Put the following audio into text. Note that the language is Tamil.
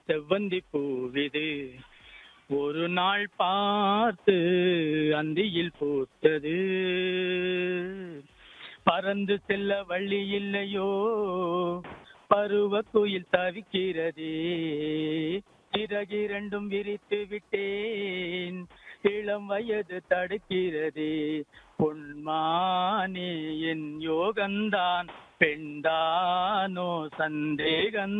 செவ்வந்தி பூவிது ஒரு நாள் பார்த்து அந்தியில் பூத்தது. பறந்து செல்ல வழி இல்லையோ பருவ குயில் தவிக்கிறதே. சிறகிரண்டும் விரித்து விட்டேன் இளம் வயது தடுக்கிறதே. பொன்மானே என் யோகந்தான் பெண்தானோ சந்தேகந்தான்.